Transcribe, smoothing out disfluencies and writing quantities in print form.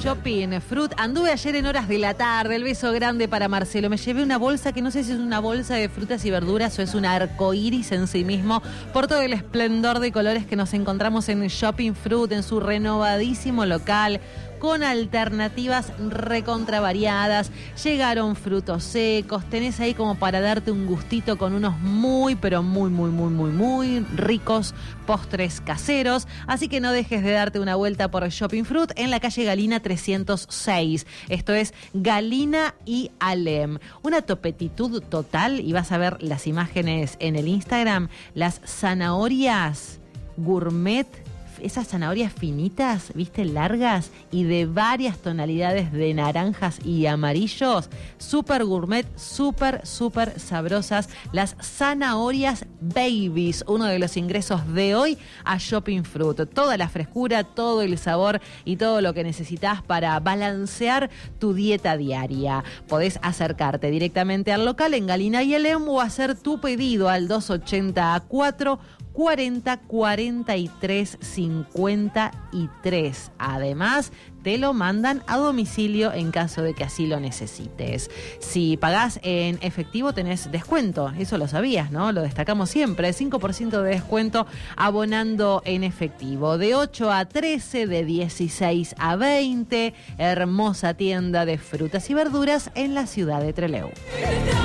Shopping Fruit. Anduve ayer en horas de la tarde, el beso grande para Marcelo. Me llevé una bolsa que no sé si es una bolsa de frutas y verduras o es un arcoíris en sí mismo, por todo el esplendor de colores que nos encontramos en Shopping Fruit, en su renovadísimo local, con alternativas recontravariadas. Llegaron frutos secos, tenés ahí como para darte un gustito con unos muy ricos postres caseros. Así que no dejes de darte una vuelta por Shopping Fruit en la calle Galina 306. Esto es Galina y Alem. Una topetitud total, y vas a ver las imágenes en el Instagram. Las zanahorias gourmet, esas zanahorias finitas, viste, largas y de varias tonalidades de naranjas y amarillos, súper gourmet, súper sabrosas. Las zanahorias babies, uno de los ingresos de hoy a Shopping Fruit. Toda la frescura, todo el sabor y todo lo que necesitas para balancear tu dieta diaria. Podés acercarte directamente al local en Galina y Alem o hacer tu pedido al 284 40 43 53. Además, te lo mandan a domicilio en caso de que así lo necesites. Si pagás en efectivo tenés descuento, eso lo sabías, ¿no? Lo destacamos siempre, 5% de descuento abonando en efectivo. De 8 a 13, de 16 a 20, hermosa tienda de frutas y verduras en la ciudad de Trelew.